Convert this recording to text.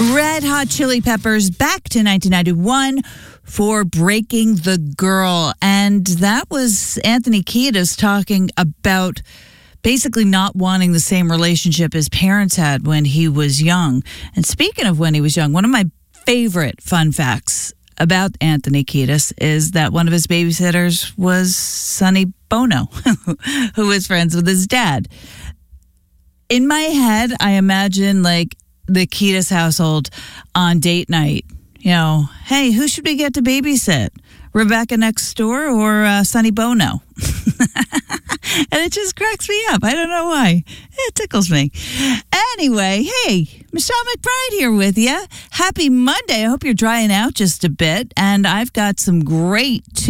Red Hot Chili Peppers back to 1991 for Breaking the Girl. And that was Anthony Kiedis talking about basically not wanting the same relationship his parents had when he was young. And speaking of when he was young, one of my favorite fun facts about Anthony Kiedis is that one of his babysitters was Sonny Bono, who was friends with his dad. In my head, I imagine like the Kiedis household on date night. You know, hey, who should we get to babysit? Rebecca next door or Sonny Bono? And it just cracks me up. I don't know why. It tickles me. Anyway, hey, Michelle McBride here with you. Happy Monday. I hope you're drying out just a bit. And I've got some great